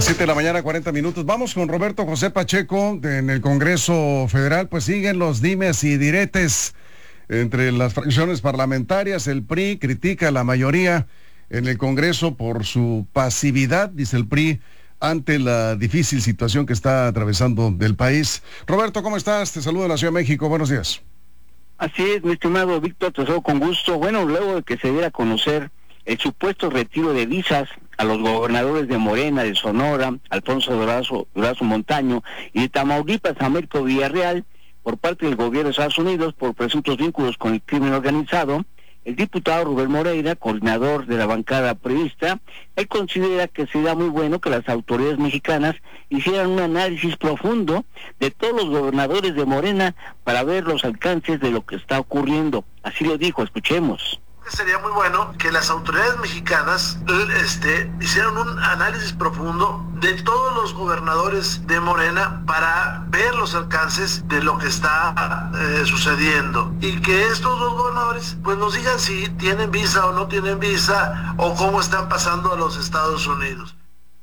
7 de la mañana, 40 minutos. Vamos con Roberto José Pacheco en el Congreso Federal. Pues siguen los dimes y diretes entre las fracciones parlamentarias. El PRI critica a la mayoría en el Congreso por su pasividad, dice el PRI, ante la difícil situación que está atravesando el país. Roberto, ¿cómo estás? Te saludo de la Ciudad de México. Buenos días. Así es, mi estimado Víctor, te saludo con gusto. Bueno, luego de que se diera a conocer el supuesto retiro de visas a los gobernadores de Morena, de Sonora, Alfonso Durazo Montaño, y de Tamaulipas, Américo Villarreal, por parte del gobierno de Estados Unidos por presuntos vínculos con el crimen organizado, el diputado Rubén Moreira, coordinador de la bancada priista, él considera que sería muy bueno que las autoridades mexicanas hicieran un análisis profundo de todos los gobernadores de Morena para ver los alcances de lo que está ocurriendo. Así lo dijo, escuchemos. Sería muy bueno que las autoridades mexicanas hicieran un análisis profundo de todos los gobernadores de Morena para ver los alcances de lo que está sucediendo, y que estos dos gobernadores pues nos digan si tienen visa o no tienen visa, o cómo están pasando a los Estados Unidos.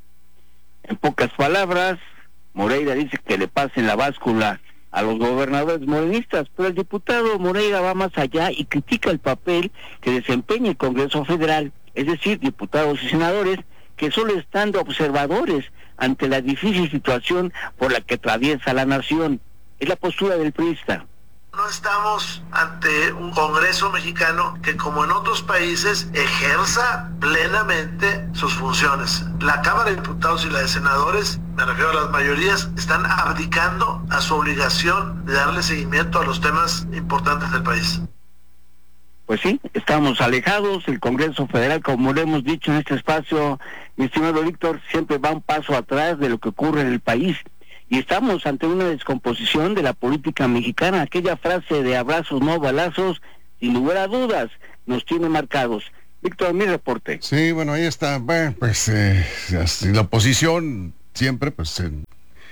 En pocas palabras, Moreira dice que le pasen la báscula a los gobernadores morenistas, pero el diputado Moreira va más allá y critica el papel que desempeña el Congreso Federal, es decir, diputados y senadores que solo están de observadores ante la difícil situación por la que atraviesa la nación. Es la postura del priista. No estamos ante un Congreso mexicano que, como en otros países, ejerza plenamente sus funciones. La Cámara de Diputados y la de Senadores, me refiero a las mayorías, están abdicando a su obligación de darle seguimiento a los temas importantes del país. Pues sí, estamos alejados. El Congreso Federal, como lo hemos dicho en este espacio, mi estimado Víctor, siempre va un paso atrás de lo que ocurre en el país. Y estamos ante una descomposición de la política mexicana. Aquella frase de abrazos no balazos, sin lugar a dudas, nos tiene marcados. Víctor, mi reporte. Sí, bueno, ahí está. Bueno, pues la oposición siempre, pues en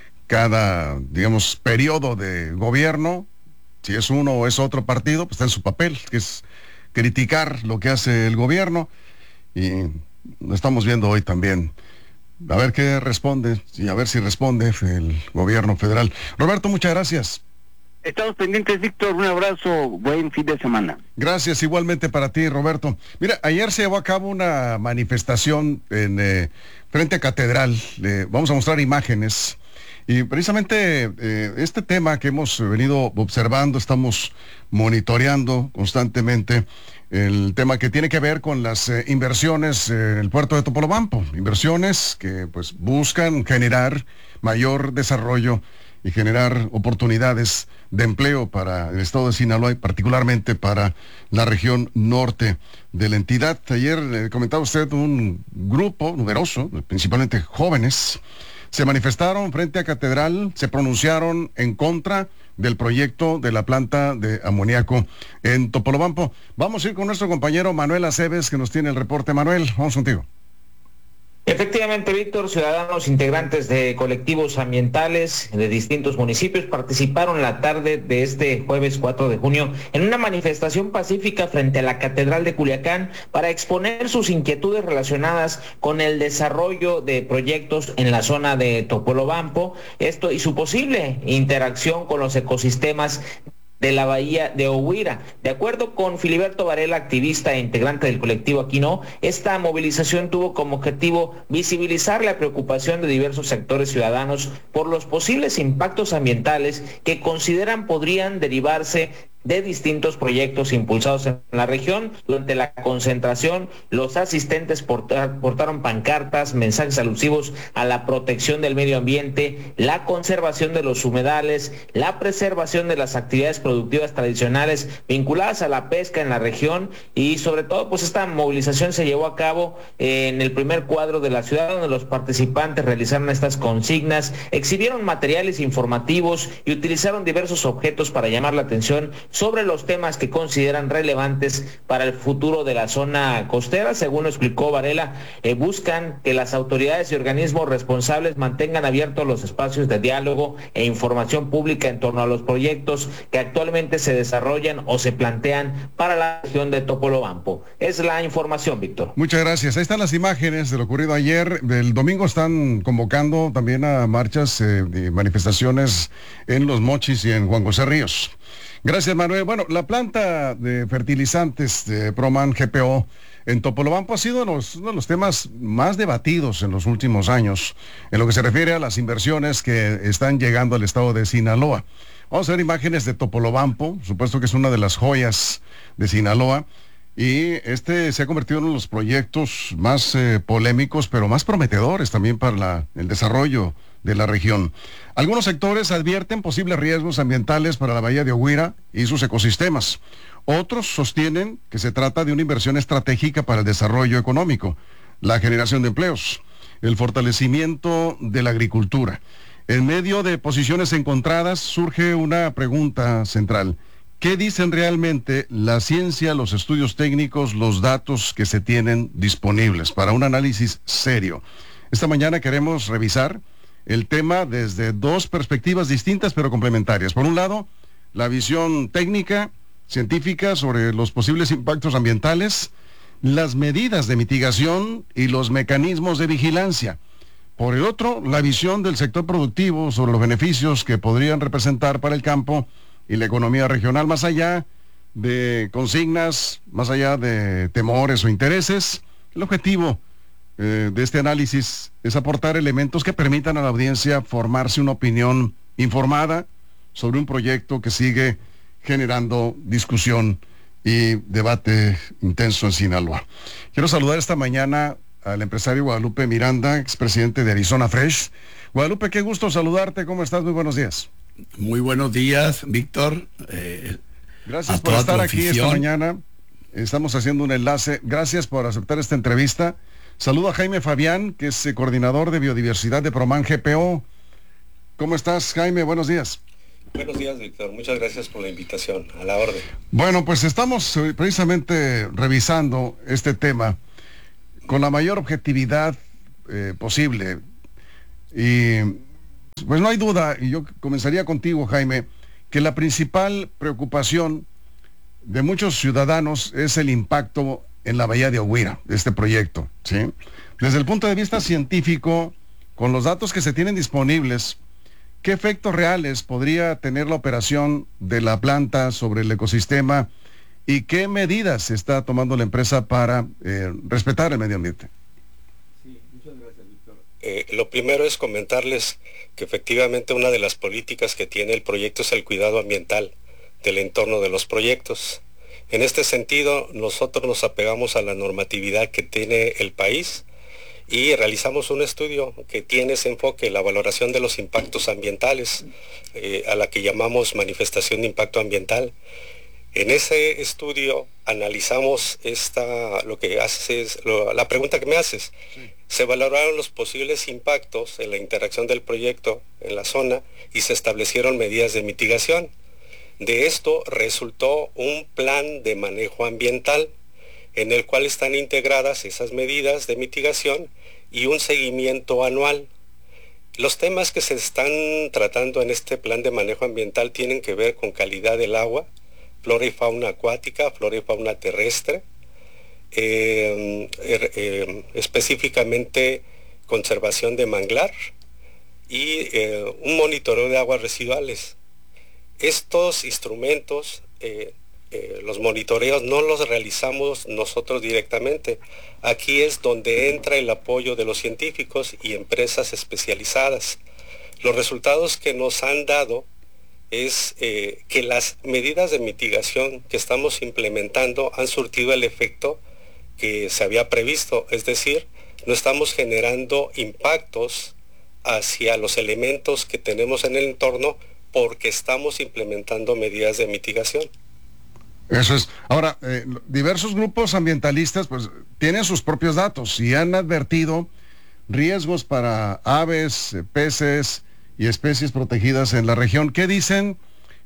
cada, digamos, periodo de gobierno, si es uno o es otro partido, pues está en su papel, que es criticar lo que hace el gobierno. Y lo estamos viendo hoy también. A ver qué responde, y a ver si responde el gobierno federal. Roberto, muchas gracias. Estamos pendientes, Víctor. Un abrazo, buen fin de semana. Gracias, igualmente para ti, Roberto. Mira, ayer se llevó a cabo una manifestación en frente a Catedral. Vamos a mostrar imágenes. Y precisamente este tema que hemos venido observando, estamos monitoreando constantemente, el tema que tiene que ver con las inversiones en el puerto de Topolobampo, inversiones que pues buscan generar mayor desarrollo y generar oportunidades de empleo para el estado de Sinaloa y particularmente para la región norte de la entidad. Ayer comentaba usted un grupo numeroso, principalmente jóvenes, se manifestaron frente a Catedral, se pronunciaron en contra del proyecto de la planta de amoníaco en Topolobampo. Vamos a ir con nuestro compañero Manuel Aceves, que nos tiene el reporte. Manuel, vamos contigo. Efectivamente, Víctor, ciudadanos integrantes de colectivos ambientales de distintos municipios participaron la tarde de este jueves 4 de junio en una manifestación pacífica frente a la Catedral de Culiacán para exponer sus inquietudes relacionadas con el desarrollo de proyectos en la zona de Topolobampo, esto y su posible interacción con los ecosistemas de la bahía de Ohuira. De acuerdo con Filiberto Varela, activista e integrante del colectivo Aquino, esta movilización tuvo como objetivo visibilizar la preocupación de diversos sectores ciudadanos por los posibles impactos ambientales que consideran podrían derivarse de distintos proyectos impulsados en la región. Durante la concentración, los asistentes portaron pancartas, mensajes alusivos a la protección del medio ambiente, la conservación de los humedales, la preservación de las actividades productivas tradicionales vinculadas a la pesca en la región, y sobre todo, pues esta movilización se llevó a cabo en el primer cuadro de la ciudad, donde los participantes realizaron estas consignas, exhibieron materiales informativos y utilizaron diversos objetos para llamar la atención sobre los temas que consideran relevantes para el futuro de la zona costera. Según lo explicó Varela, buscan que las autoridades y organismos responsables mantengan abiertos los espacios de diálogo e información pública en torno a los proyectos que actualmente se desarrollan o se plantean para la región de Topolobampo. Es la información, Víctor. Muchas gracias. Ahí están las imágenes de lo ocurrido ayer. El domingo están convocando también a marchas y manifestaciones en Los Mochis y en Juan José Ríos. Gracias, Manuel. Bueno, la planta de fertilizantes de Proman GPO en Topolobampo ha sido uno de los temas más debatidos en los últimos años en lo que se refiere a las inversiones que están llegando al estado de Sinaloa. Vamos a ver imágenes de Topolobampo, supuesto que es una de las joyas de Sinaloa, y este se ha convertido en uno de los proyectos más polémicos, pero más prometedores también para el desarrollo de la región. Algunos sectores advierten posibles riesgos ambientales para la bahía de Oguira y sus ecosistemas. Otros sostienen que se trata de una inversión estratégica para el desarrollo económico, la generación de empleos, el fortalecimiento de la agricultura. En medio de posiciones encontradas surge una pregunta central. ¿Qué dicen realmente la ciencia, los estudios técnicos, los datos que se tienen disponibles para un análisis serio? Esta mañana queremos revisar el tema desde dos perspectivas distintas pero complementarias. Por un lado, la visión técnica, científica sobre los posibles impactos ambientales, las medidas de mitigación y los mecanismos de vigilancia. Por el otro, la visión del sector productivo sobre los beneficios que podrían representar para el campo y la economía regional, más allá de consignas, más allá de temores o intereses. El objetivo de este análisis es aportar elementos que permitan a la audiencia formarse una opinión informada sobre un proyecto que sigue generando discusión y debate intenso en Sinaloa. Quiero saludar esta mañana al empresario Guadalupe Miranda, expresidente de Arizona Fresh. Guadalupe, qué gusto saludarte. ¿Cómo estás? Muy buenos días. Muy buenos días, Víctor. Gracias por estar aquí esta mañana. Estamos haciendo un enlace. Gracias por aceptar esta entrevista. Saludo a Jaime Fabián, que es coordinador de biodiversidad de Proman GPO. ¿Cómo estás, Jaime? Buenos días. Buenos días, Víctor. Muchas gracias por la invitación. A la orden. Bueno, pues estamos precisamente revisando este tema con la mayor objetividad posible. Y pues no hay duda, y yo comenzaría contigo, Jaime, que la principal preocupación de muchos ciudadanos es el impacto en la bahía de Oguira, de este proyecto, ¿sí? Desde el punto de vista científico, con los datos que se tienen disponibles, ¿qué efectos reales podría tener la operación de la planta sobre el ecosistema y qué medidas está tomando la empresa para respetar el medio ambiente? Sí, muchas gracias, Víctor. Lo primero es comentarles que efectivamente una de las políticas que tiene el proyecto es el cuidado ambiental del entorno de los proyectos. En este sentido, nosotros nos apegamos a la normatividad que tiene el país y realizamos un estudio que tiene ese enfoque, la valoración de los impactos ambientales, a la que llamamos manifestación de impacto ambiental. En ese estudio analizamos lo que haces, la pregunta que me haces. Sí. Se valoraron los posibles impactos en la interacción del proyecto en la zona y se establecieron medidas de mitigación. De esto resultó un plan de manejo ambiental en el cual están integradas esas medidas de mitigación y un seguimiento anual. Los temas que se están tratando en este plan de manejo ambiental tienen que ver con calidad del agua, flora y fauna acuática, flora y fauna terrestre, específicamente conservación de manglar y un monitoreo de aguas residuales. Estos instrumentos, los monitoreos no los realizamos nosotros directamente. Aquí es donde entra el apoyo de los científicos y empresas especializadas. Los resultados que nos han dado es que las medidas de mitigación que estamos implementando han surtido el efecto que se había previsto, es decir, no estamos generando impactos hacia los elementos que tenemos en el entorno porque estamos implementando medidas de mitigación. Eso es. Ahora, diversos grupos ambientalistas pues tienen sus propios datos y han advertido riesgos para aves, peces y especies protegidas en la región. ¿Qué dicen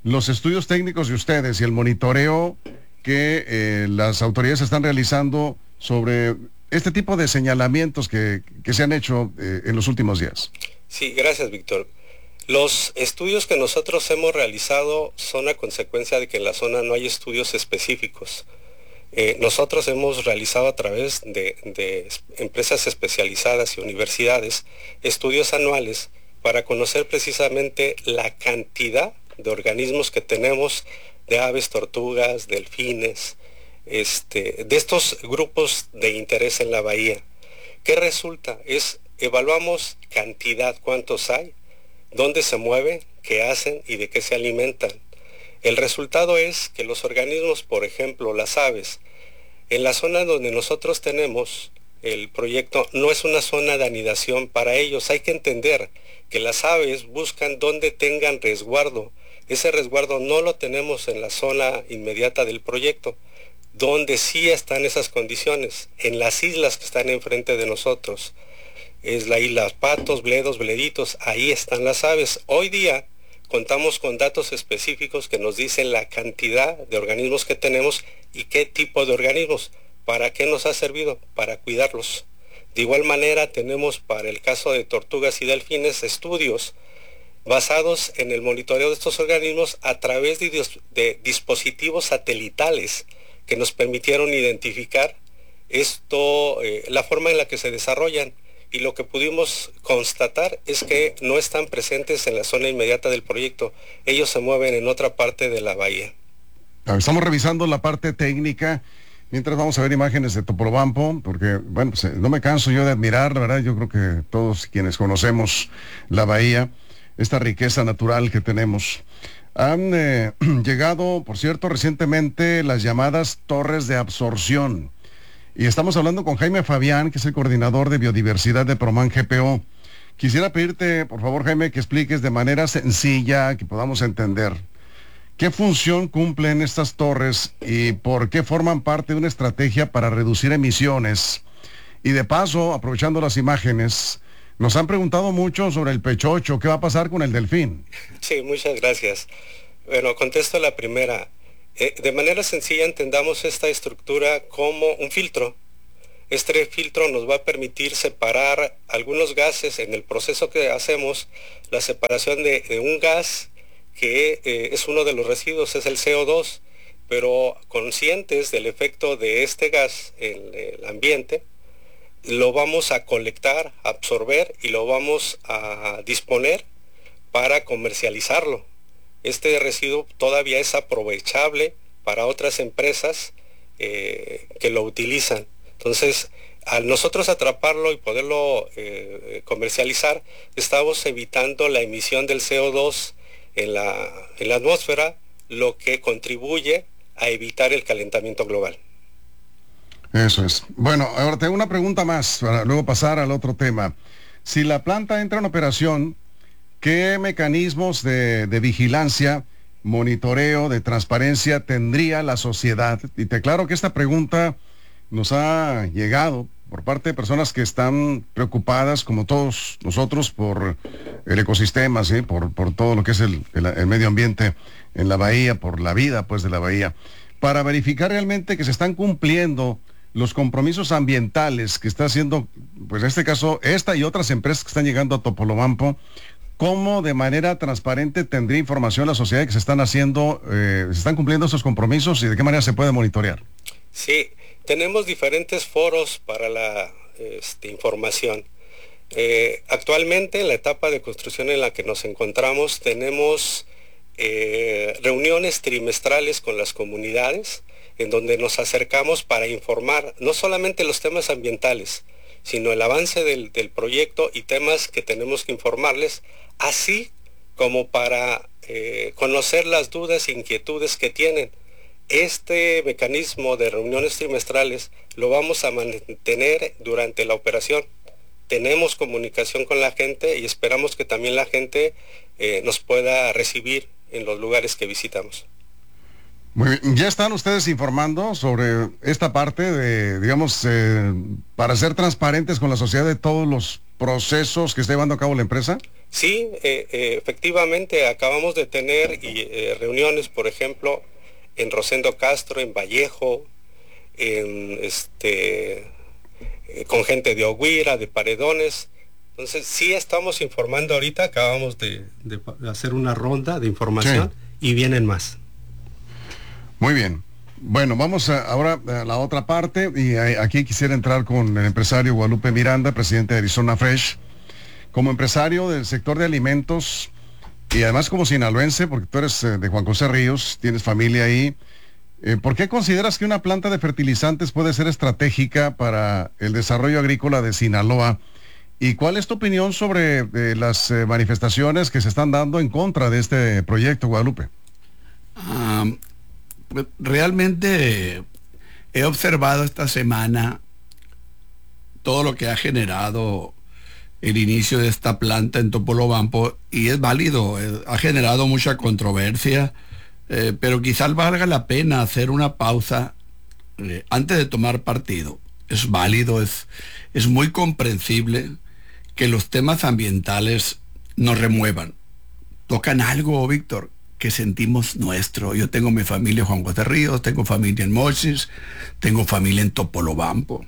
los estudios técnicos de ustedes y el monitoreo que las autoridades están realizando sobre este tipo de señalamientos que se han hecho en los últimos días. Sí, gracias, Víctor. Los estudios que nosotros hemos realizado son a consecuencia de que en la zona no hay estudios específicos. Nosotros hemos realizado a través de empresas especializadas y universidades estudios anuales para conocer precisamente la cantidad de organismos que tenemos, de aves, tortugas, delfines, de estos grupos de interés en la bahía. ¿Qué resulta? Evaluamos cantidad, cuántos hay, dónde se mueven, qué hacen y de qué se alimentan. El resultado es que los organismos, por ejemplo, las aves, en la zona donde nosotros tenemos el proyecto, no es una zona de anidación para ellos. Hay que entender que las aves buscan donde tengan resguardo. Ese resguardo no lo tenemos en la zona inmediata del proyecto, donde sí están esas condiciones, en las islas que están enfrente de nosotros. Es la isla Patos, Bledos, Bleditos, ahí están las aves. Hoy día contamos con datos específicos que nos dicen la cantidad de organismos que tenemos y qué tipo de organismos. ¿Para qué nos ha servido? Para cuidarlos. De igual manera tenemos para el caso de tortugas y delfines estudios basados en el monitoreo de estos organismos a través de dispositivos satelitales que nos permitieron identificar la forma en la que se desarrollan. Y lo que pudimos constatar es que no están presentes en la zona inmediata del proyecto. Ellos se mueven en otra parte de la bahía. Estamos revisando la parte técnica, mientras vamos a ver imágenes de Topolobampo, porque, bueno, pues, no me canso yo de admirar, la verdad, yo creo que todos quienes conocemos la bahía, esta riqueza natural que tenemos. Han llegado, por cierto, recientemente las llamadas torres de absorción. Y estamos hablando con Jaime Fabián, que es el coordinador de biodiversidad de Promán GPO. Quisiera pedirte, por favor, Jaime, que expliques de manera sencilla, que podamos entender, ¿qué función cumplen estas torres y por qué forman parte de una estrategia para reducir emisiones? Y de paso, aprovechando las imágenes, nos han preguntado mucho sobre el pechocho, ¿qué va a pasar con el delfín? Sí, muchas gracias. Bueno, contesto la primera. De manera sencilla entendamos esta estructura como un filtro. Este filtro nos va a permitir separar algunos gases en el proceso que hacemos, la separación de un gas que es uno de los residuos, es el CO2, pero conscientes del efecto de este gas en el ambiente, lo vamos a colectar, absorber y lo vamos a disponer para comercializarlo. Este residuo todavía es aprovechable para otras empresas que lo utilizan. Entonces, al nosotros atraparlo y poderlo comercializar, estamos evitando la emisión del CO2 en la atmósfera, lo que contribuye a evitar el calentamiento global. Eso es. Bueno, ahora tengo una pregunta más para luego pasar al otro tema. Si la planta entra en operación, ¿qué mecanismos de vigilancia, monitoreo, de transparencia tendría la sociedad? Y te aclaro que esta pregunta nos ha llegado por parte de personas que están preocupadas, como todos nosotros, por el ecosistema, ¿sí? por todo lo que es el medio ambiente en la bahía, por la vida pues de la bahía, para verificar realmente que se están cumpliendo los compromisos ambientales que está haciendo, pues en este caso, esta y otras empresas que están llegando a Topolobampo. ¿Cómo de manera transparente tendría información la sociedad que se están haciendo, se están cumpliendo esos compromisos y de qué manera se puede monitorear? Sí, tenemos diferentes foros para la información. Actualmente, en la etapa de construcción en la que nos encontramos, tenemos reuniones trimestrales con las comunidades, en donde nos acercamos para informar no solamente los temas ambientales, sino el avance del proyecto y temas que tenemos que informarles, así como para conocer las dudas e inquietudes que tienen. Este mecanismo de reuniones trimestrales lo vamos a mantener durante la operación. Tenemos comunicación con la gente y esperamos que también la gente nos pueda recibir en los lugares que visitamos. Muy bien. ¿Ya están ustedes informando sobre esta parte de, digamos, para ser transparentes con la sociedad de todos los procesos que está llevando a cabo la empresa? Sí, efectivamente acabamos de tener reuniones, por ejemplo, en Rosendo Castro, en Vallejo, con gente de Oguira, de Paredones. Entonces sí estamos informando ahorita, acabamos de hacer una ronda de información, sí, y vienen más. Muy bien. Bueno, vamos ahora a la otra parte, y aquí quisiera entrar con el empresario Guadalupe Miranda, presidente de Arizona Fresh. Como empresario del sector de alimentos y además como sinaloense, porque tú eres de Juan José Ríos, tienes familia ahí, ¿por qué consideras que una planta de fertilizantes puede ser estratégica para el desarrollo agrícola de Sinaloa? ¿Y cuál es tu opinión sobre las manifestaciones que se están dando en contra de este proyecto, Guadalupe? Pues realmente he observado esta semana todo lo que ha generado el inicio de esta planta en Topolobampo, y es válido, ha generado mucha controversia, pero quizás valga la pena hacer una pausa antes de tomar partido. Es válido, es muy comprensible que los temas ambientales nos remuevan. Tocan algo, Víctor, que sentimos nuestro. Yo tengo mi familia en Juan José Ríos, tengo familia en Mochis, tengo familia en Topolobampo.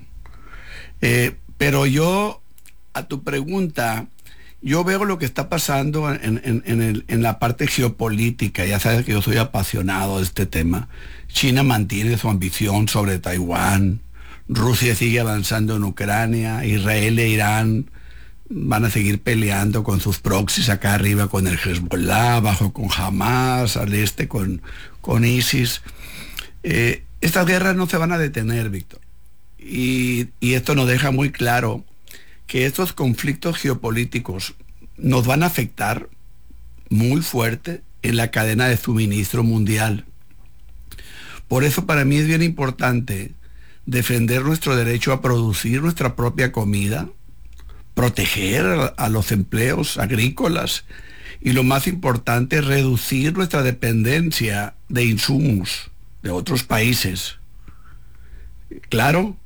Pero yo, a tu pregunta, yo veo lo que está pasando en la parte geopolítica. Ya sabes que yo soy apasionado de este tema. China mantiene su ambición sobre Taiwán, Rusia sigue avanzando en Ucrania, Israel e Irán van a seguir peleando con sus proxies acá arriba, con el Hezbollah, abajo con Hamas, al este con ISIS. Estas guerras no se van a detener, Víctor. Y esto nos deja muy claro que estos conflictos geopolíticos nos van a afectar muy fuerte en la cadena de suministro mundial. Por eso para mí es bien importante defender nuestro derecho a producir nuestra propia comida, proteger a los empleos agrícolas y lo más importante, reducir nuestra dependencia de insumos de otros países. Claro,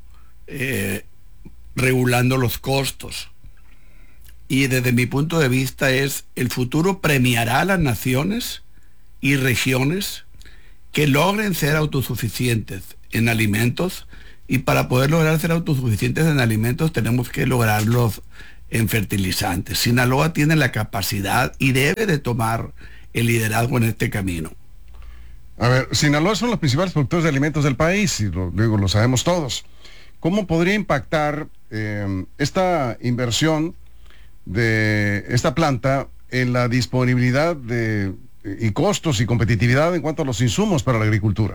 regulando los costos. Y desde mi punto de vista el futuro premiará a las naciones y regiones que logren ser autosuficientes en alimentos, y para poder lograr ser autosuficientes en alimentos tenemos que lograrlos en fertilizantes. Sinaloa tiene la capacidad y debe de tomar el liderazgo en este camino. A ver, Sinaloa son los principales productores de alimentos del país, y lo sabemos todos. ¿Cómo podría impactar esta inversión de esta planta en la disponibilidad y costos y competitividad en cuanto a los insumos para la agricultura?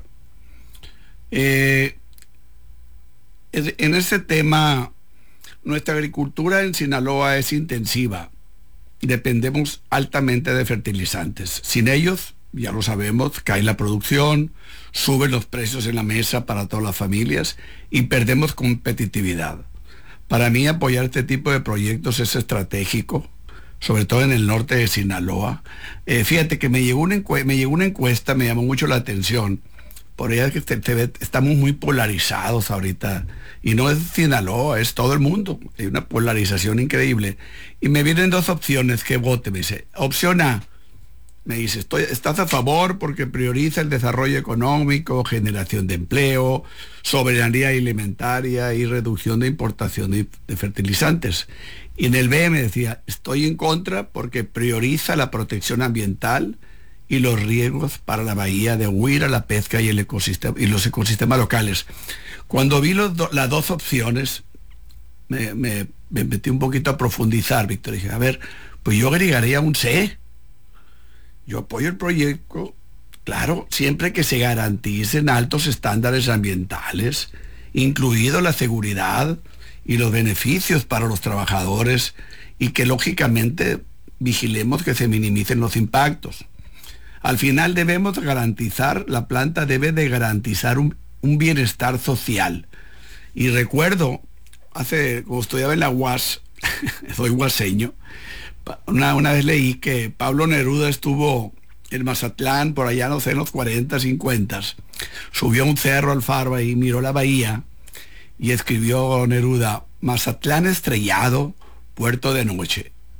En ese tema, nuestra agricultura en Sinaloa es intensiva. Dependemos altamente de fertilizantes. Sin ellos, ya lo sabemos, cae la producción, suben los precios en la mesa para todas las familias y perdemos competitividad. Para mí apoyar este tipo de proyectos es estratégico, sobre todo en el norte de Sinaloa. Fíjate que me llegó una encuesta, me llamó mucho la atención. Por ella que estamos muy polarizados ahorita, y no es Sinaloa, es todo el mundo. Hay una polarización increíble. Y me vienen dos opciones que vote. Me dice, opción A, me dice, estás a favor porque prioriza el desarrollo económico, generación de empleo, soberanía alimentaria y reducción de importación de fertilizantes. Y en el B me decía, estoy en contra porque prioriza la protección ambiental y los riesgos para la bahía de Oguira, la pesca y el ecosistema y los ecosistemas locales. Cuando vi las dos opciones, me metí un poquito a profundizar, Víctor. Dije, a ver, pues yo agregaría un C. Yo apoyo el proyecto, claro, siempre que se garanticen altos estándares ambientales, incluido la seguridad y los beneficios para los trabajadores, y que lógicamente vigilemos que se minimicen los impactos. Al final debemos garantizar, la planta debe de garantizar un bienestar social. Y recuerdo, como estudiaba en la UAS, soy guaseño, una vez leí que Pablo Neruda estuvo en Mazatlán, por allá no sé, en los 40, 50, subió a un cerro al faro y miró la bahía y escribió Neruda, Mazatlán estrellado, puerto de noche.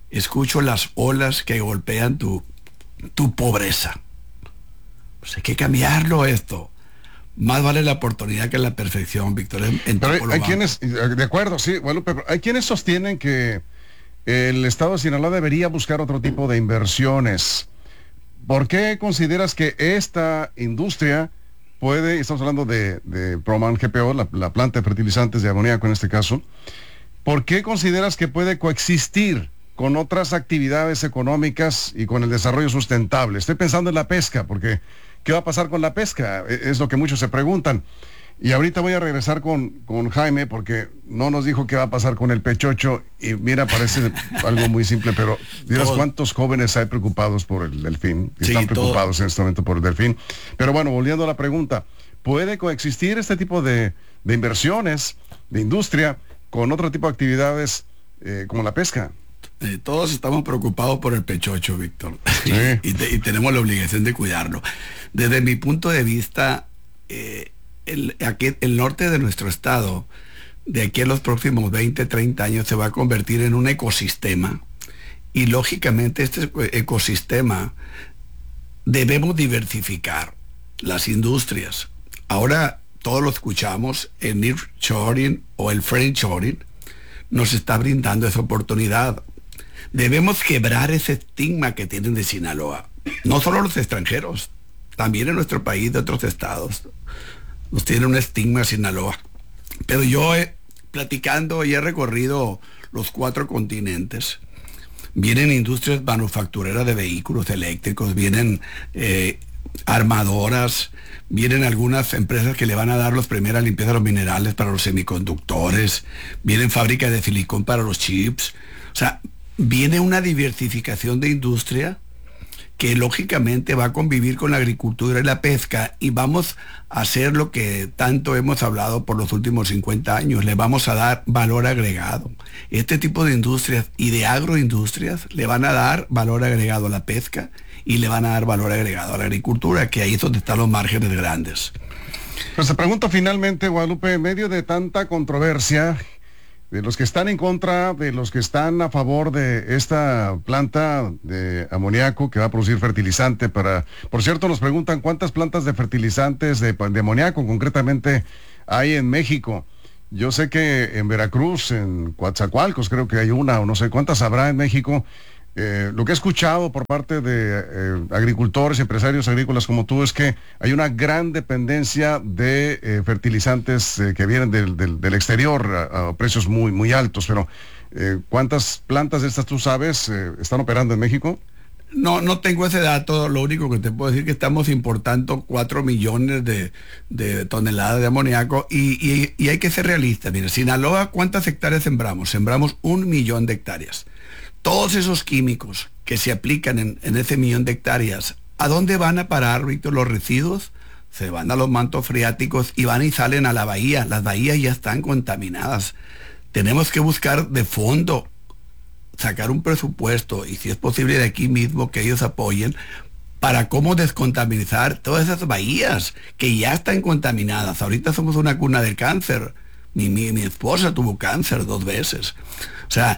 escucho las olas que golpean tu pobreza. Pues hay que cambiarlo esto. Más vale la oportunidad que la perfección, Víctor. Pero hay quienes, de acuerdo, sí, bueno, pero hay quienes sostienen que el Estado de Sinaloa debería buscar otro tipo de inversiones. ¿Por qué consideras que esta industria puede, estamos hablando de Proman GPO, la planta de fertilizantes de amoníaco en este caso, ¿por qué consideras que puede coexistir con otras actividades económicas y con el desarrollo sustentable? Estoy pensando en la pesca, porque ¿qué va a pasar con la pesca? Es lo que muchos se preguntan. Y ahorita voy a regresar con Jaime, porque no nos dijo qué va a pasar con el pechocho, y mira, parece algo muy simple, pero dirás cuántos jóvenes hay preocupados por el delfín, sí, están preocupados en este momento por el delfín. Pero bueno, volviendo a la pregunta, ¿puede coexistir este tipo de inversiones, de industria, con otro tipo de actividades como la pesca? Todos estamos preocupados por el pechocho, Víctor, sí. y tenemos la obligación de cuidarlo. Desde mi punto de vista, aquí el norte de nuestro estado, de aquí a los próximos 20, 30 años, se va a convertir en un ecosistema, y lógicamente este ecosistema debemos diversificar las industrias. Ahora todos lo escuchamos, el nearshoring o el friendshoring nos está brindando esa oportunidad. Debemos quebrar ese estigma que tienen de Sinaloa, no solo los extranjeros, también en nuestro país, de otros estados nos tiene un estigma Sinaloa. Pero yo platicando y he recorrido los 4 continentes, vienen industrias manufactureras de vehículos eléctricos, vienen armadoras, vienen algunas empresas que le van a dar los primeras limpiezas a los minerales para los semiconductores, vienen fábricas de silicón para los chips. O sea, viene una diversificación de industria que lógicamente va a convivir con la agricultura y la pesca, y vamos a hacer lo que tanto hemos hablado por los últimos 50 años, le vamos a dar valor agregado. Este tipo de industrias y de agroindustrias le van a dar valor agregado a la pesca y le van a dar valor agregado a la agricultura, que ahí es donde están los márgenes grandes. Pues te pregunto finalmente, Guadalupe, en medio de tanta controversia, de los que están en contra, de los que están a favor de esta planta de amoníaco que va a producir fertilizante para... Por cierto, nos preguntan cuántas plantas de fertilizantes de amoníaco concretamente hay en México. Yo sé que en Veracruz, en Coatzacoalcos, creo que hay una, o no sé cuántas habrá en México. Lo que he escuchado por parte de agricultores y empresarios agrícolas como tú es que hay una gran dependencia de fertilizantes que vienen del exterior a precios muy, muy altos, pero ¿cuántas plantas de estas tú sabes están operando en México? No tengo ese dato, lo único que te puedo decir es que estamos importando 4 millones de toneladas de amoníaco y hay que ser realistas. Mira, Sinaloa, ¿cuántas hectáreas sembramos? Sembramos 1 millón de hectáreas. Todos esos químicos que se aplican en ese millón de hectáreas, ¿a dónde van a parar, Víctor? Los residuos se van a los mantos freáticos y van y salen a la bahía. Las bahías ya están contaminadas. Tenemos que buscar de fondo, sacar un presupuesto, y si es posible de aquí mismo que ellos apoyen, para cómo descontaminizar todas esas bahías que ya están contaminadas. Ahorita somos una cuna del cáncer. Mi esposa tuvo cáncer 2 veces. O sea,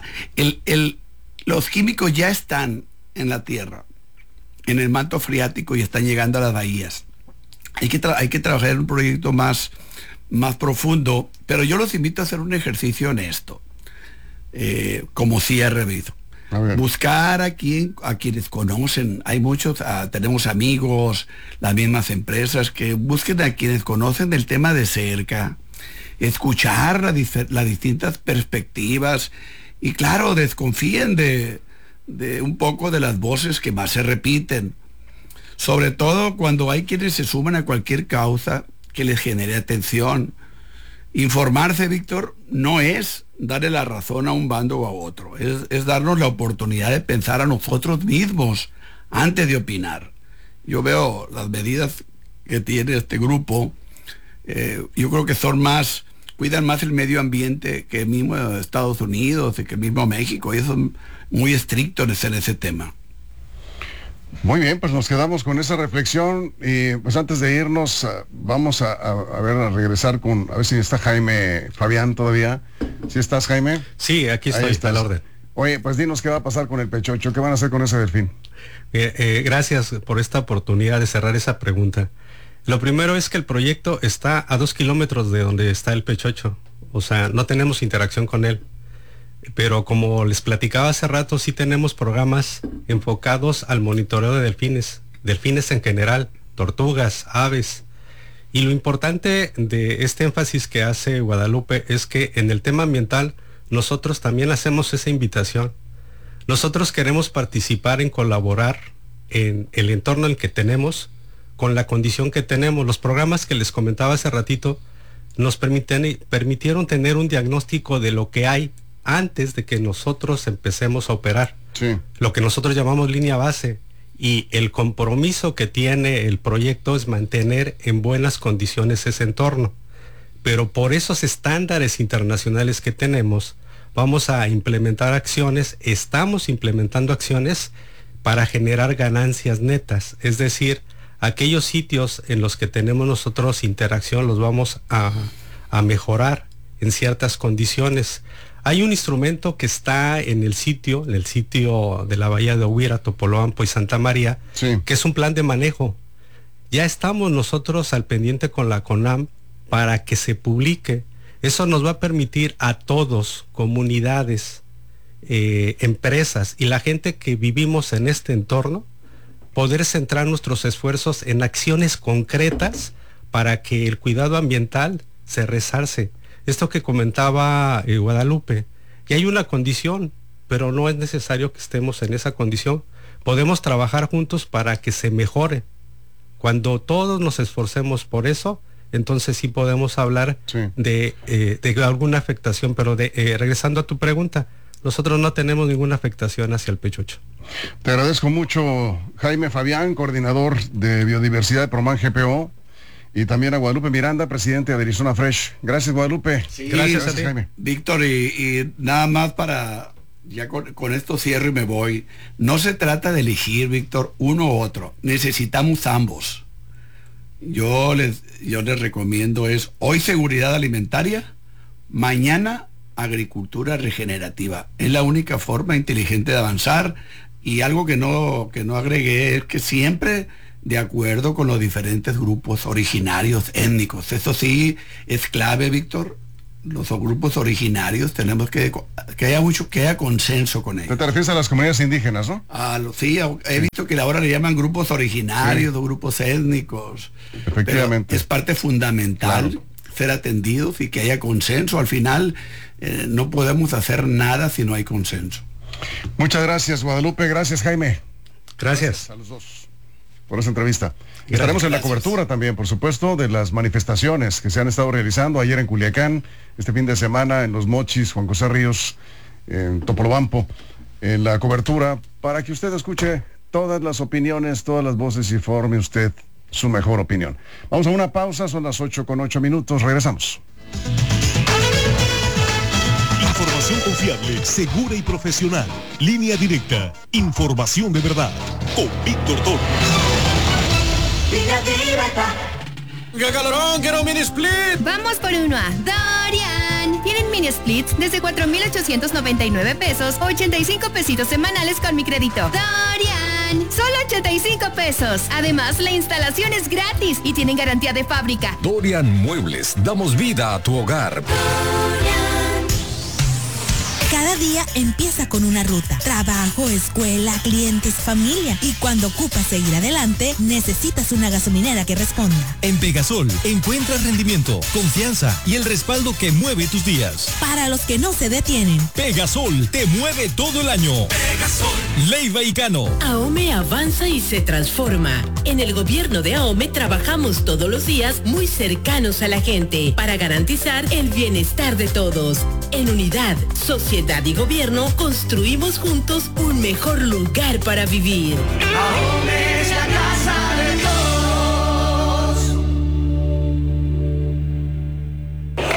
los químicos ya están en la tierra, en el manto freático, y están llegando a las bahías. Hay que trabajar en un proyecto más profundo, pero yo los invito a hacer un ejercicio honesto, como cierre, Víctor. Buscar a quienes conocen. Hay muchos, tenemos amigos, las mismas empresas, que busquen a quienes conocen del tema de cerca, escuchar las distintas perspectivas. Y claro, desconfíen de un poco de las voces que más se repiten. Sobre todo cuando hay quienes se suman a cualquier causa que les genere atención. Informarse, Víctor, no es darle la razón a un bando o a otro. Es darnos la oportunidad de pensar a nosotros mismos antes de opinar. Yo veo las medidas que tiene este grupo. Yo creo que cuidan más el medio ambiente que el mismo Estados Unidos y que el mismo México, y son muy estrictos en ese tema. Muy bien, pues nos quedamos con esa reflexión, y pues antes de irnos vamos a regresar a ver si está Jaime Fabián todavía. ¿Sí estás, Jaime? Sí, aquí estoy, está el orden. Oye, pues dinos qué va a pasar con el Pechocho, qué van a hacer con ese delfín. Gracias por esta oportunidad de cerrar esa pregunta. Lo primero es que el proyecto está a 2 kilómetros de donde está el Pechocho, o sea, no tenemos interacción con él. Pero como les platicaba hace rato, sí tenemos programas enfocados al monitoreo de delfines en general, tortugas, aves. Y lo importante de este énfasis que hace Guadalupe es que en el tema ambiental nosotros también hacemos esa invitación. Nosotros queremos participar en colaborar en el entorno en el que tenemos, con la condición que tenemos. Los programas que les comentaba hace ratito nos permitieron tener un diagnóstico de lo que hay antes de que nosotros empecemos a operar. Sí. Lo que nosotros llamamos línea base. Y el compromiso que tiene el proyecto es mantener en buenas condiciones ese entorno. Pero por esos estándares internacionales que tenemos, vamos a implementar acciones, estamos implementando acciones para generar ganancias netas. Es decir, aquellos sitios en los que tenemos nosotros interacción los vamos a mejorar en ciertas condiciones. Hay un instrumento que está en el sitio de la Bahía de Huira, Topolobampo y Santa María, sí, que es un plan de manejo. Ya estamos nosotros al pendiente con la CONAM para que se publique. Eso nos va a permitir a todos, comunidades, empresas y la gente que vivimos en este entorno, poder centrar nuestros esfuerzos en acciones concretas para que el cuidado ambiental se resarce. Esto que comentaba Guadalupe, que hay una condición, pero no es necesario que estemos en esa condición. Podemos trabajar juntos para que se mejore. Cuando todos nos esforcemos por eso, entonces sí podemos hablar de alguna afectación, pero regresando a tu pregunta, nosotros no tenemos ninguna afectación hacia el Pechocho. Te agradezco mucho, Jaime Fabián, coordinador de Biodiversidad de Promán GPO, y también a Guadalupe Miranda, presidente de Arizona Fresh. Gracias, Guadalupe. Sí, gracias a ti, Jaime. Víctor, y nada más para, ya con esto cierro y me voy. No se trata de elegir, Víctor, uno u otro. Necesitamos ambos. Yo les recomiendo hoy seguridad alimentaria, mañana agricultura regenerativa. Es la única forma inteligente de avanzar, y algo que no agregué es que siempre de acuerdo con los diferentes grupos originarios étnicos. Eso sí es clave, Víctor. Los grupos originarios tenemos que haya consenso con ellos. ¿Te refieres a las comunidades indígenas, no? Sí, he visto que ahora le llaman grupos originarios, o grupos étnicos. Efectivamente. Pero es parte fundamental ser atendidos y que haya consenso. Al final no podemos hacer nada si no hay consenso. Muchas gracias, Guadalupe. Gracias, Jaime. Gracias a los dos por esa entrevista. Estaremos en la cobertura también, por supuesto, de las manifestaciones que se han estado realizando ayer en Culiacán, este fin de semana en Los Mochis, Juan José Ríos, en Topolobampo, en la cobertura, para que usted escuche todas las opiniones, todas las voces y forme usted su mejor opinión. Vamos a una pausa, son las 8:08, regresamos. Información confiable, segura y profesional. Línea directa. Información de verdad. Con Víctor Torres. Línea directa. ¡Qué calorón! ¡Quiero un mini split! Vamos por uno a Dorian. Tienen mini splits desde 4,899 pesos, 85 pesitos semanales con mi crédito. Dorian. Solo 85 pesos. Además, la instalación es gratis y tienen garantía de fábrica. Dorian Muebles. Damos vida a tu hogar. Cada día empieza con una ruta. Trabajo, escuela, clientes, familia. Y cuando ocupas seguir adelante, necesitas una gasolinera que responda. En Pegasol encuentras rendimiento, confianza y el respaldo que mueve tus días. Para los que no se detienen. Pegasol te mueve todo el año. Pegasol. Leiva y Cano. AOME avanza y se transforma. En el gobierno de AOME trabajamos todos los días muy cercanos a la gente para garantizar el bienestar de todos. En unidad, sociedad y gobierno construimos juntos un mejor lugar para vivir. AOME es la casa de todos.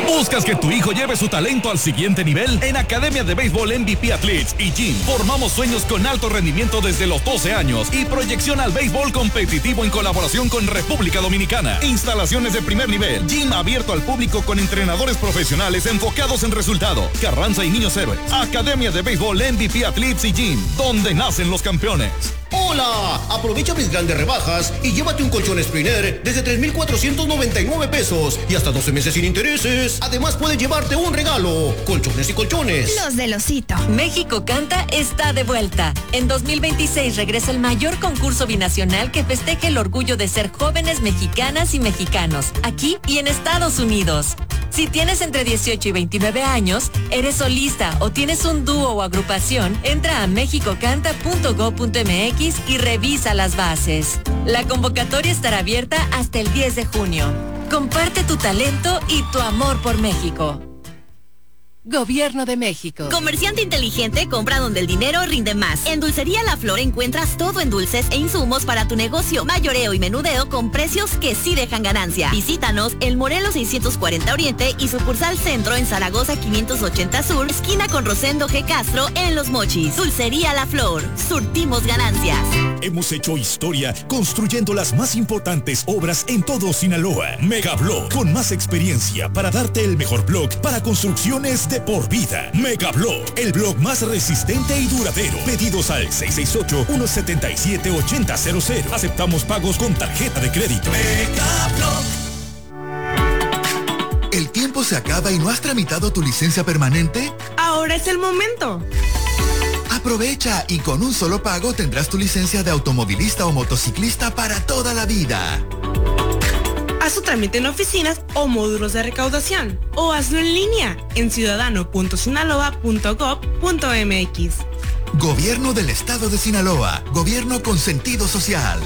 ¿Buscas que tu hijo lleve su talento al siguiente nivel? En Academia de Béisbol MVP Athletes y Gym formamos sueños con alto rendimiento desde los 12 años y proyección al béisbol competitivo en colaboración con República Dominicana. Instalaciones de primer nivel, gym abierto al público con entrenadores profesionales enfocados en resultado. Carranza y Niños Héroes. Academia de Béisbol MVP Athletes y Gym, donde nacen los campeones. ¡Hola! Aprovecha mis grandes rebajas y llévate un colchón Spriner desde 3,499 pesos y hasta 12 meses sin intereses. Además puedes llevarte un regalo, colchones y colchones. Los del Osito. México Canta está de vuelta. En 2026 regresa el mayor concurso binacional que festeje el orgullo de ser jóvenes mexicanas y mexicanos, aquí y en Estados Unidos. Si tienes entre 18 y 29 años, eres solista o tienes un dúo o agrupación, entra a mexicocanta.go.mx y revisa las bases. La convocatoria estará abierta hasta el 10 de junio. Comparte tu talento y tu amor por México. Gobierno de México. Comerciante inteligente, compra donde el dinero rinde más. En Dulcería La Flor encuentras todo en dulces e insumos para tu negocio. Mayoreo y menudeo con precios que sí dejan ganancia. Visítanos en Morelos 640 Oriente y sucursal Centro en Zaragoza 580 Sur, esquina con Rosendo G. Castro en Los Mochis. Dulcería La Flor. Surtimos ganancias. Hemos hecho historia construyendo las más importantes obras en todo Sinaloa. Megablock, con más experiencia para darte el mejor block para construcciones de por vida. Megablock, el block más resistente y duradero. Pedidos al 668-177-8000. Aceptamos pagos con tarjeta de crédito. Megablock. ¿El tiempo se acaba y no has tramitado tu licencia permanente? Ahora es el momento. Aprovecha y con un solo pago tendrás tu licencia de automovilista o motociclista para toda la vida. Haz tu trámite en oficinas o módulos de recaudación o hazlo en línea en ciudadano.sinaloa.gov.mx. Gobierno del Estado de Sinaloa. Gobierno con sentido social.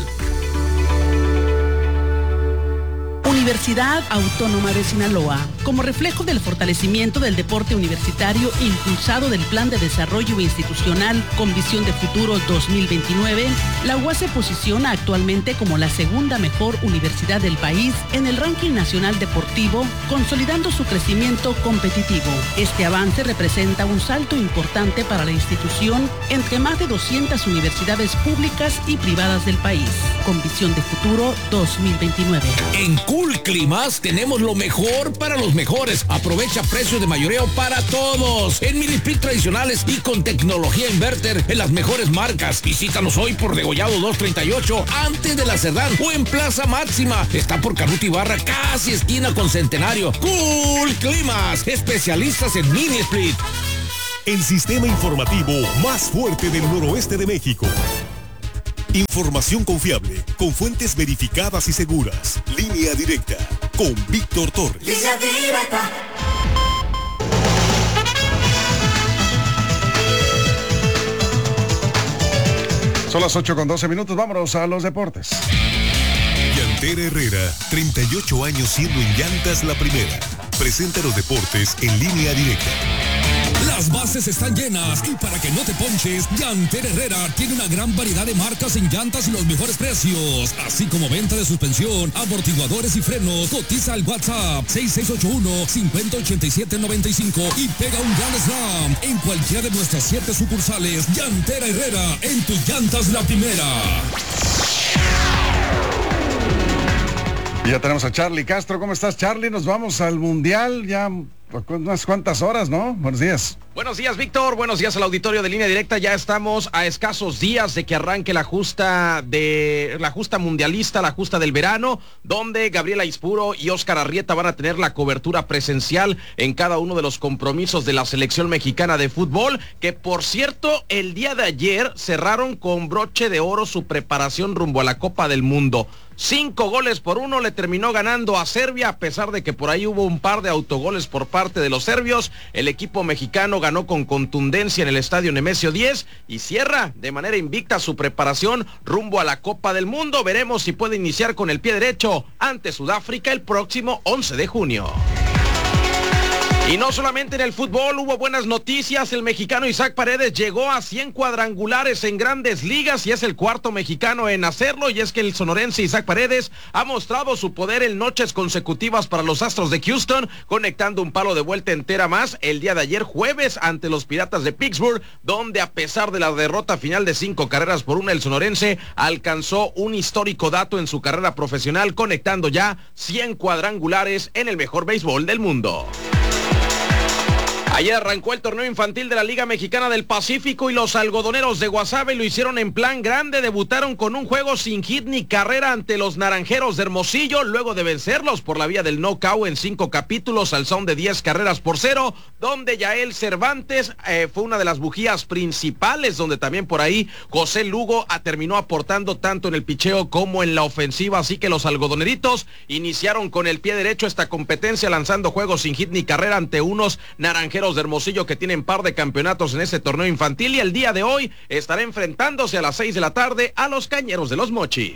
Universidad Autónoma de Sinaloa. Como reflejo del fortalecimiento del deporte universitario impulsado del Plan de Desarrollo Institucional con Visión de Futuro 2029, la UAS se posiciona actualmente como la segunda mejor universidad del país en el ranking nacional deportivo, consolidando su crecimiento competitivo. Este avance representa un salto importante para la institución entre más de 200 universidades públicas y privadas del país, con Visión de Futuro 2029. En Cool Climas tenemos lo mejor para los mejores. Aprovecha precios de mayoreo para todos. En mini split tradicionales y con tecnología inverter en las mejores marcas. Visítanos hoy por Degollado 238 antes de la Cerdán o en Plaza Máxima. Está por Canuto Ibarra, casi esquina con Centenario. Cool Climas, especialistas en mini split. El sistema informativo más fuerte del noroeste de México. Información confiable, con fuentes verificadas y seguras. Línea Directa, con Víctor Torres. Línea Directa. Son las 8:12. Vámonos a los deportes. Llantera Herrera, 38 años siendo en llantas la primera. Presenta los deportes en Línea Directa. Las bases están llenas y para que no te ponches, Llantera Herrera tiene una gran variedad de marcas en llantas y los mejores precios, así como venta de suspensión, amortiguadores y frenos. Cotiza al WhatsApp 6681-508795 y pega un gran slam en cualquiera de nuestras 7 sucursales. Llantera Herrera, en tus llantas la primera. Y ya tenemos a Charlie Castro. ¿Cómo estás, Charlie? Nos vamos al Mundial ya unas cuantas horas, ¿no? Buenos días. Buenos días, Víctor. Buenos días al auditorio de Línea Directa. Ya estamos a escasos días de que arranque la justa mundialista, la justa del verano, donde Gabriela Ispuro y Óscar Arrieta van a tener la cobertura presencial en cada uno de los compromisos de la selección mexicana de fútbol, que por cierto, el día de ayer cerraron con broche de oro su preparación rumbo a la Copa del Mundo. 5-1 le terminó ganando a Serbia, a pesar de que por ahí hubo un par de autogoles por parte de los serbios. El equipo mexicano ganó con contundencia en el estadio Nemesio 10 y cierra de manera invicta su preparación rumbo a la Copa del Mundo. Veremos si puede iniciar con el pie derecho ante Sudáfrica el próximo 11 de junio. Y no solamente en el fútbol hubo buenas noticias, el mexicano Isaac Paredes llegó a 100 cuadrangulares en Grandes Ligas y es el cuarto mexicano en hacerlo, y es que el sonorense Isaac Paredes ha mostrado su poder en noches consecutivas para los Astros de Houston, conectando un palo de vuelta entera más el día de ayer jueves ante los Piratas de Pittsburgh, donde a pesar de la derrota final de 5-1, el sonorense alcanzó un histórico dato en su carrera profesional, conectando ya 100 cuadrangulares en el mejor béisbol del mundo. Ayer arrancó el torneo infantil de la Liga Mexicana del Pacífico y los algodoneros de Guasave lo hicieron en plan grande. Debutaron con un juego sin hit ni carrera ante los Naranjeros de Hermosillo, luego de vencerlos por la vía del knockout en 5 capítulos al son de 10-0, donde Yael Cervantes fue una de las bujías principales, donde también por ahí José Lugo terminó aportando tanto en el picheo como en la ofensiva. Así que los algodoneritos iniciaron con el pie derecho esta competencia, lanzando juegos sin hit ni carrera ante unos Naranjeros de Hermosillo que tienen par de campeonatos en este torneo infantil, y el día de hoy estará enfrentándose a las 6 de la tarde a los Cañeros de los Mochis.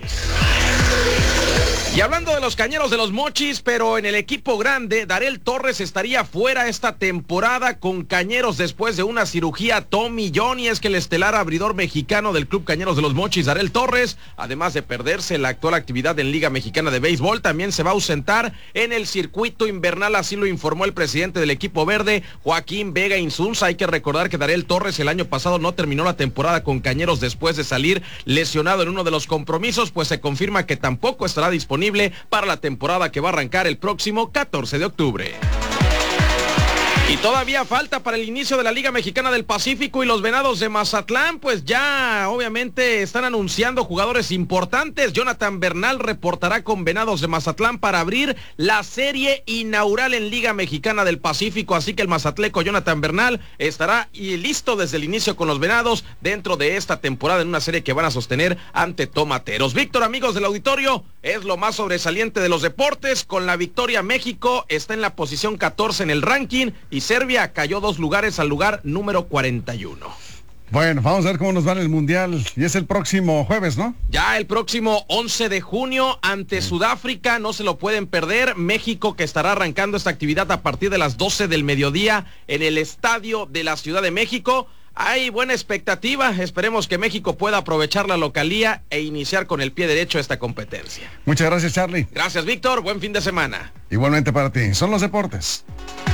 Y hablando de los Cañeros de los Mochis, pero en el equipo grande, Darel Torres estaría fuera esta temporada con Cañeros después de una cirugía Tommy John, y es que el estelar abridor mexicano del Club Cañeros de los Mochis, Darel Torres, además de perderse la actual actividad en Liga Mexicana de Béisbol, también se va a ausentar en el circuito invernal, así lo informó el presidente del equipo verde, Joaquín Vega Insunza. Hay que recordar que Darel Torres el año pasado no terminó la temporada con Cañeros después de salir lesionado en uno de los compromisos, pues se confirma que tampoco estará disponible para la temporada que va a arrancar el próximo 14 de octubre. Y todavía falta para el inicio de la Liga Mexicana del Pacífico, y los Venados de Mazatlán pues ya obviamente están anunciando jugadores importantes. Jonathan Bernal reportará con Venados de Mazatlán para abrir la serie inaugural en Liga Mexicana del Pacífico, así que el mazatleco Jonathan Bernal estará listo desde el inicio con los Venados dentro de esta temporada en una serie que van a sostener ante Tomateros. Víctor, amigos del auditorio, es lo más sobresaliente de los deportes. Con la victoria, México está en la posición 14 en el ranking y Serbia cayó 2 lugares al lugar número 41. Bueno, vamos a ver cómo nos va en el Mundial. Y es el próximo jueves, ¿no? Ya el próximo 11 de junio ante Sudáfrica, no se lo pueden perder. México, que estará arrancando esta actividad a partir de las 12 del mediodía en el Estadio de la Ciudad de México. Hay buena expectativa, esperemos que México pueda aprovechar la localía e iniciar con el pie derecho esta competencia. Muchas gracias, Charlie. Gracias, Víctor, buen fin de semana. Igualmente para ti, son los deportes.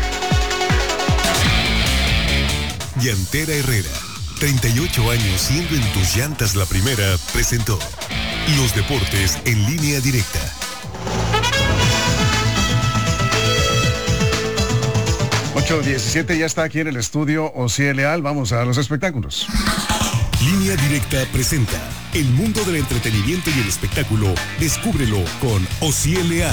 Llantera Herrera, 38 años siendo en tus llantas la primera, presentó los deportes en línea directa. Ocho 17 ya está aquí en el estudio Osiel Leal. Vamos a los espectáculos. Línea Directa presenta el mundo del entretenimiento y el espectáculo. Descúbrelo con Osiel Leal.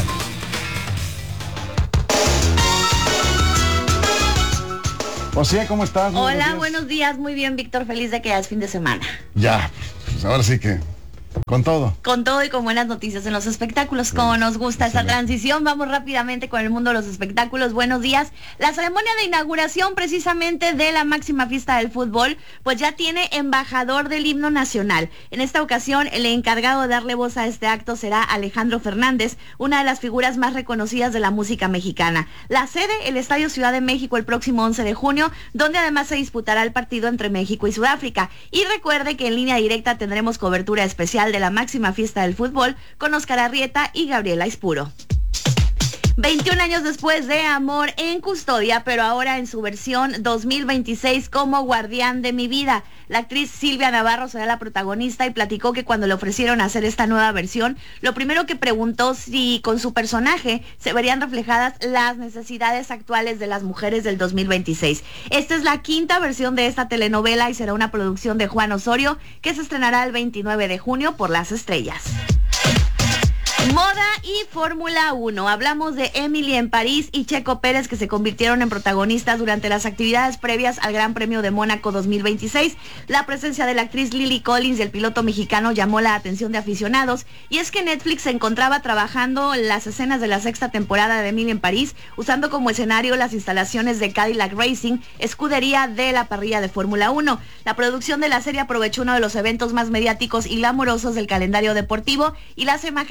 Osiel, ¿cómo estás? Hola, buenos días. Muy bien, Víctor. Feliz de que ya es fin de semana. Ya, pues ahora sí que con todo. Con todo y con buenas noticias en los espectáculos, como nos gusta esta transición. Vamos rápidamente con el mundo de los espectáculos. Buenos días. La ceremonia de inauguración precisamente de la máxima fiesta del fútbol, pues ya tiene embajador del himno nacional. En esta ocasión, el encargado de darle voz a este acto será Alejandro Fernández, una de las figuras más reconocidas de la música mexicana. La sede, el Estadio Ciudad de México, el próximo 11 de junio, donde además se disputará el partido entre México y Sudáfrica. Y recuerde que en Línea Directa tendremos cobertura especial de la máxima fiesta del fútbol con Óscar Arrieta y Gabriela Ispuro. 21 años después de Amor en Custodia, pero ahora en su versión 2026 como Guardián de mi vida. La actriz Silvia Navarro será la protagonista y platicó que cuando le ofrecieron hacer esta nueva versión, lo primero que preguntó si con su personaje se verían reflejadas las necesidades actuales de las mujeres del 2026. Esta es la 5ª versión de esta telenovela y será una producción de Juan Osorio que se estrenará el 29 de junio por Las Estrellas. Moda y Fórmula 1. Hablamos de Emily en París y Checo Pérez, que se convirtieron en protagonistas durante las actividades previas al Gran Premio de Mónaco 2026. La presencia de la actriz Lily Collins y el piloto mexicano llamó la atención de aficionados, y es que Netflix se encontraba trabajando las escenas de la 6ª temporada de Emily en París, usando como escenario las instalaciones de Cadillac Racing, escudería de la parrilla de Fórmula 1. La producción de la serie aprovechó uno de los eventos más mediáticos y glamorosos del calendario deportivo, y las imágenes captadas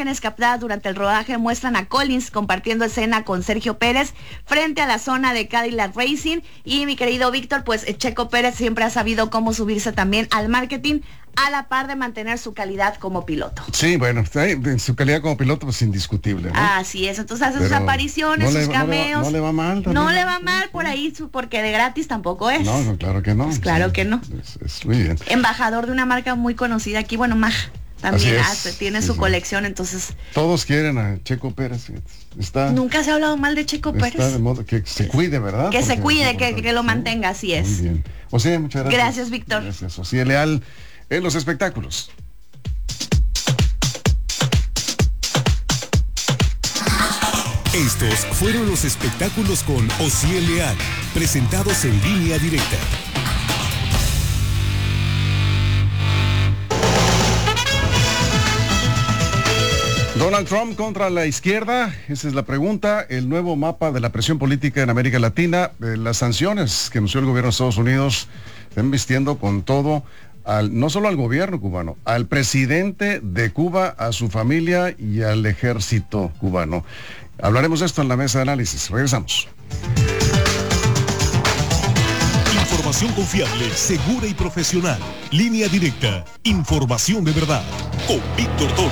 ciudad. Durante el rodaje muestran a Collins compartiendo escena con Sergio Pérez frente a la zona de Cadillac Racing. Y mi querido Víctor, pues Checo Pérez siempre ha sabido cómo subirse también al marketing a la par de mantener su calidad como piloto. Sí, bueno, su calidad como piloto pues indiscutible, ¿no? Así es, entonces hace sus apariciones, sus cameos. No le va mal. No le va mal por ahí, porque de gratis tampoco es. No, claro que no. Pues claro que no. Es muy bien. Embajador de una marca muy conocida aquí, bueno, Maja. También tiene su colección, entonces. Todos quieren a Checo Pérez. Nunca se ha hablado mal de Checo Pérez. Está de modo que se cuide, ¿verdad? Que se cuide, que lo mantenga, así es. Muy bien. Ociel, muchas gracias. Gracias, Víctor. Gracias, Ociel Leal, en los espectáculos. Estos fueron los espectáculos con Ociel Leal, presentados en Línea Directa. Donald Trump contra la izquierda, esa es la pregunta. El nuevo mapa de la presión política en América Latina, las sanciones que anunció el gobierno de Estados Unidos, están vistiendo con todo, no solo al gobierno cubano, al presidente de Cuba, a su familia y al ejército cubano. Hablaremos de esto en la mesa de análisis. Regresamos. Información confiable, segura y profesional. Línea Directa. Información de verdad. Con Víctor Torres.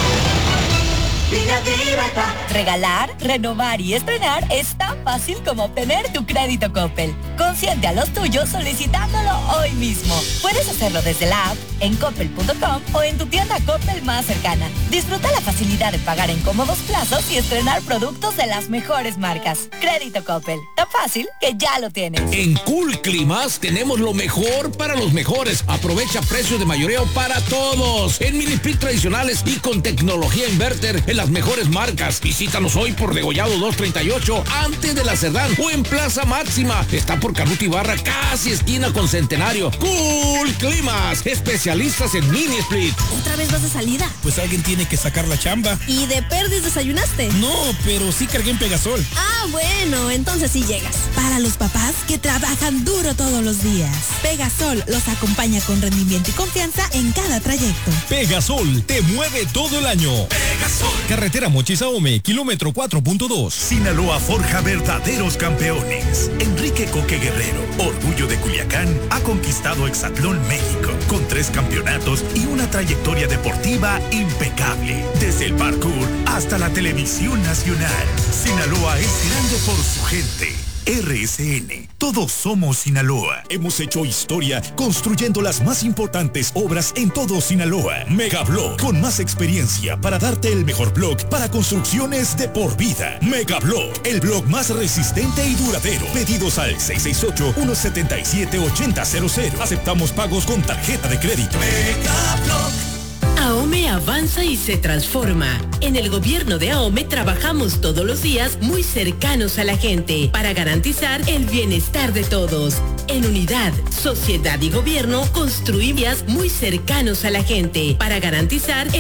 Regalar, renovar y estrenar es tan fácil como obtener tu crédito Coppel. Consiente a los tuyos solicitándolo hoy mismo. Puedes hacerlo desde la app, en coppel.com o en tu tienda Coppel más cercana. Disfruta la facilidad de pagar en cómodos plazos y estrenar productos de las mejores marcas. Crédito Coppel, tan fácil que ya lo tienes. En Cool Climas tenemos lo mejor para los mejores. Aprovecha precios de mayoreo para todos. En mini split tradicionales y con tecnología inverter en las mejores marcas. Visítanos hoy por Degollado 238 antes de la Cerdán o en Plaza Máxima. Está por Canuto Ibarra, casi esquina con Centenario. Cool Climas, especialistas en mini split. ¿Otra vez vas de salida? Pues alguien tiene que sacar la chamba. ¿Y de Perdis desayunaste? No, pero sí cargué en Pegasol. Ah, bueno, entonces sí llegas. Para los papás que trabajan duro todos los días, Pegasol los acompaña con rendimiento y confianza en cada trayecto. Pegasol te mueve todo el año. Pegasol. Carretera Mochis-Ahome, kilómetro 4.2. Sinaloa forja verdaderos campeones. Enrique Coque Guerrero, orgullo de Culiacán, ha conquistado Hexatlón México con 3 campeonatos y una trayectoria deportiva impecable. Desde el parkour hasta la televisión nacional. Sinaloa es grande por su gente. RSN, todos somos Sinaloa. Hemos hecho historia construyendo las más importantes obras en todo Sinaloa. Megablock, con más experiencia para darte el mejor block para construcciones de por vida. Megablock, el block más resistente y duradero. Pedidos al 668-177-8000. Aceptamos pagos con tarjeta de crédito. Megablock. AOME avanza y se transforma. En el gobierno de AOME trabajamos todos los días muy cercanos a la gente para garantizar el bienestar de todos. En unidad, sociedad y gobierno construimos muy cercanos a la gente para garantizar